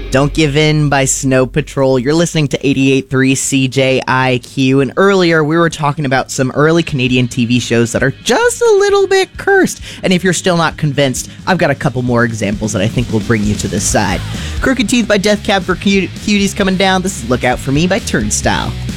Don't Give In by Snow Patrol. You're listening to 88.3 CJIQ, and earlier we were talking about some early Canadian TV shows that are just a little bit cursed. And if you're still not convinced, I've got a couple more examples that I think will bring you to this side. Crooked Teeth by Death Cab for Cuties coming down. This is Look Out For Me by Turnstile.